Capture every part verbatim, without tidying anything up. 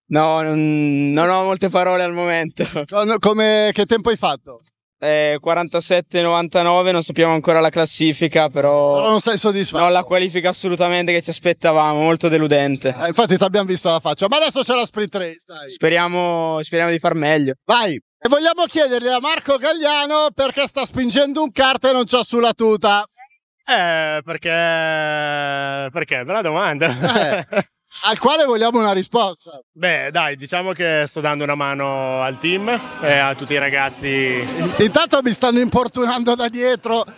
No, non, non ho molte parole al momento. Come, che tempo hai fatto? Eh, quarantasette novantanove, non sappiamo ancora la classifica, però... Però non sei soddisfatto? Non la qualifica assolutamente che ci aspettavamo, molto deludente. Eh, infatti ti abbiamo visto la faccia, ma adesso c'è la sprint race, dai. Speriamo, speriamo di far meglio. Vai! E vogliamo chiedergli a Marco Gagliano perché sta spingendo un kart e non c'ha sulla tuta. Eh, perché... perché? Bella domanda. Eh. Al quale vogliamo una risposta. Beh, dai, diciamo che sto dando una mano al team e a tutti i ragazzi. Intanto mi stanno importunando da dietro.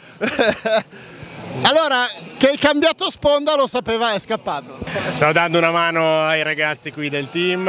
Allora, che hai cambiato sponda lo sapeva, è scappato. Sto dando una mano ai ragazzi qui del team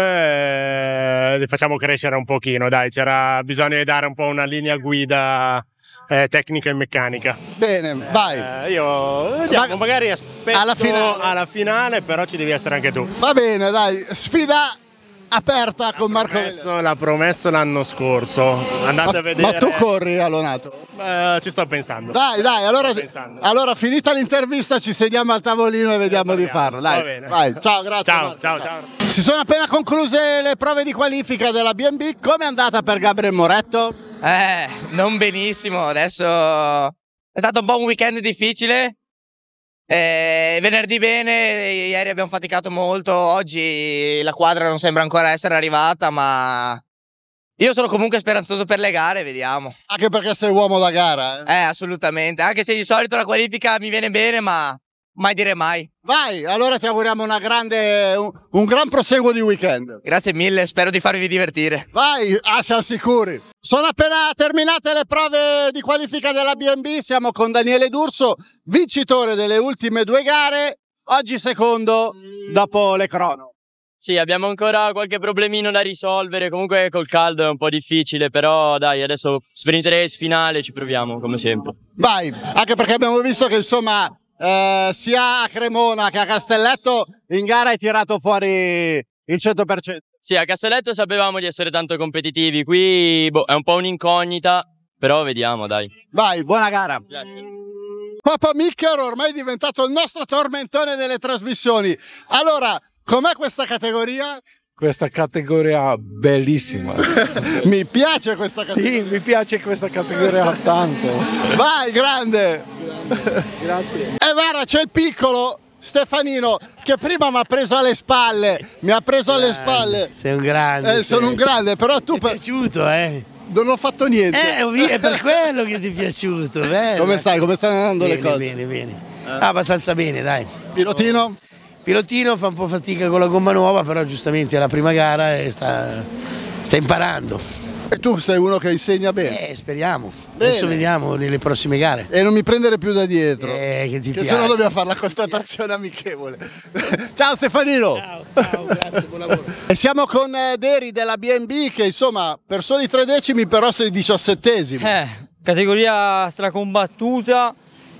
e li facciamo crescere un pochino, dai, c'era bisogno di dare un po' una linea guida eh, tecnica e meccanica. Bene, vai. Eh, io vediamo, Ma... magari aspetto alla finale. alla finale, però ci devi essere anche tu. Va bene, dai, sfida aperta con Marco Gagliano. L'ha promesso l'anno scorso, andate ma, a vedere. Ma tu corri a Lonato? Eh, ci sto pensando. Dai, dai, allora, pensando. allora finita l'intervista ci sediamo al tavolino e vediamo eh, di farlo. Dai, va bene. Vai. Ciao, grazie. Ciao, Marco. ciao, ciao. Si sono appena concluse le prove di qualifica della B and B. Come è andata per Gabriel Moretto? Eh, non benissimo. Adesso è stato un po' un weekend difficile. Eh, venerdì bene, ieri abbiamo faticato molto, oggi la quadra non sembra ancora essere arrivata, ma io sono comunque speranzoso per le gare, vediamo. Anche perché sei uomo da gara, eh? Eh, assolutamente, anche se di solito la qualifica mi viene bene, ma mai dire mai. Vai, allora ti auguriamo una grande, un, un gran proseguo di weekend. Grazie mille, spero di farvi divertire. Vai, ah, siamo sicuri. Sono appena terminate le prove di qualifica della B and B, siamo con Daniele D'Urso, vincitore delle ultime due gare, oggi secondo dopo le crono. Sì, abbiamo ancora qualche problemino da risolvere, comunque col caldo è un po' difficile, però dai, adesso sprint race finale ci proviamo come sempre. Vai, anche perché abbiamo visto che insomma eh, sia a Cremona che a Castelletto in gara hai tirato fuori il cento per cento. Sì, a Castelletto sapevamo di essere tanto competitivi, qui boh, è un po' un'incognita, però vediamo, dai. Vai, buona gara. Grazie. Papa Micker ormai è diventato il nostro tormentone delle trasmissioni. Allora, com'è questa categoria? Questa categoria bellissima. Mi piace questa categoria. Sì, mi piace questa categoria tanto. Vai, grande. Grazie. E guarda, c'è il piccolo Stefanino che prima mi ha preso alle spalle, mi ha preso grande, alle spalle. Sei un grande. Eh, sono un grande, però tu... Ti è piaciuto, eh? Non ho fatto niente. Eh, è per quello che ti è piaciuto. Bello. Come stai? Come stanno andando bene, le cose? Bene, bene. Eh. Ah, abbastanza bene, dai. Pilotino? Pilotino fa un po' fatica con la gomma nuova, però giustamente è la prima gara e sta, sta imparando. E tu sei uno che insegna bene? Eh, speriamo. Bene. Adesso vediamo nelle prossime gare. E non mi prendere più da dietro. Eh, che ti che piace. se no dobbiamo fare la constatazione amichevole. Ciao Stefanino. Ciao, ciao, grazie, buon lavoro. E siamo con Deri della B and B che insomma per soli tre decimi però sei diciassettesimo. Eh, categoria stracombattuta,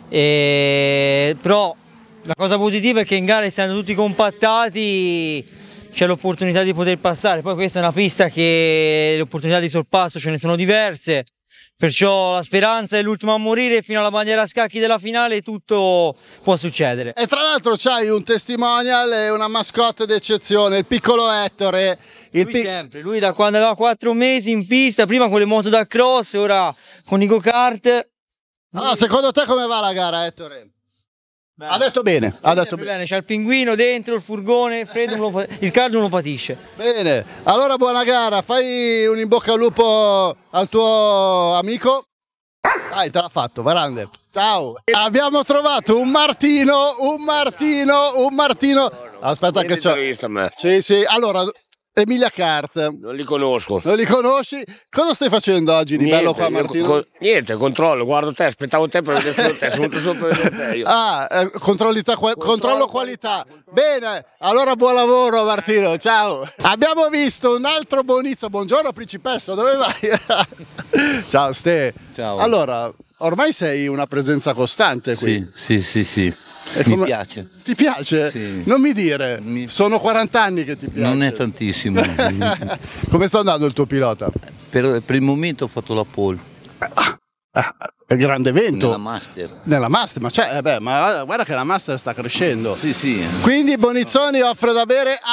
e... però la cosa positiva è che in gara, essendo tutti compattati, c'è l'opportunità di poter passare. Poi questa è una pista che le opportunità di sorpasso ce ne sono diverse, perciò la speranza è l'ultima a morire, fino alla bandiera a scacchi della finale tutto può succedere. E tra l'altro c'hai un testimonial e una mascotte d'eccezione, il piccolo Ettore. Il lui pic sempre, lui da quando aveva quattro mesi in pista, prima con le moto da cross, ora con i go-kart. Allora, secondo te come va la gara, Ettore? Beh, ha detto bene, ha detto bene. bene. C'è il pinguino dentro, il furgone, freddo, non lo, il caldo non lo patisce. Bene, allora buona gara, fai un in bocca al lupo al tuo amico. Dai, te l'ha fatto, Varande. Ciao. Abbiamo trovato un Martino, un Martino, un Martino. Aspetta che c'ho. Sì, sì, allora... Emilia Kart. Non li conosco. Non li conosci? Cosa stai facendo oggi di niente, bello qua, Martino? Co niente, controllo, guardo te, aspettavo te per vedere solo te, sono venuto solo per vedere te io. Ah, eh, controllo, controllo, controllo qualità. qualità. Bene, allora buon lavoro Martino, ciao. Abbiamo visto un altro buonizio. Buongiorno principessa, dove vai? Ciao Ste. Ciao. Allora, ormai sei una presenza costante qui. Sì, sì, sì, sì. E mi come... piace. Ti piace? Sì. Non mi dire, mi... sono quaranta anni che ti piace. Non è tantissimo. Come sta andando il tuo pilota? Per, per il momento ho fatto la pole. Ah, ah, è un grande evento. Nella Master. Nella Master, ma, cioè, eh beh, ma guarda che la Master sta crescendo. Sì, sì. Quindi Bonizzoni offre da bere a